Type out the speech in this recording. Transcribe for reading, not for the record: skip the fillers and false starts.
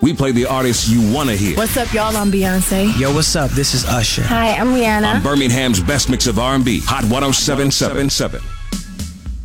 We play the artists you want to hear. What's up, y'all? I'm Beyonce. Yo, what's up? This is Usher. Hi, I'm Rihanna. On Birmingham's best mix of R&B, Hot 107.7.